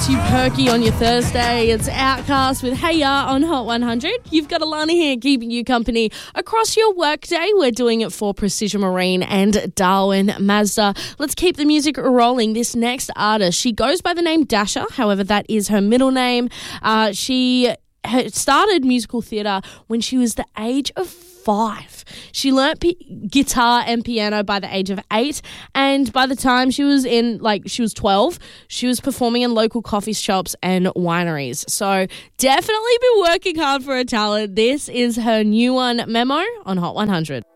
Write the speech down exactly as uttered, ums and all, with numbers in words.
keeps you perky on your Thursday. It's Outcast with Hey Ya on Hot one hundred. You've got Alana here keeping you company across your workday. We're doing it for Precision Marine and Darwin Mazda. Let's keep the music rolling. This next artist, she goes by the name Dasha. However, that is her middle name. Uh, she started musical theatre when she was the age of five. She learnt p- guitar and piano by the age of eight, and by the time she was in, like, she was twelve, she was performing in local coffee shops and wineries. So definitely been working hard for her talent. This is her new one, Memo, on Hot one hundred.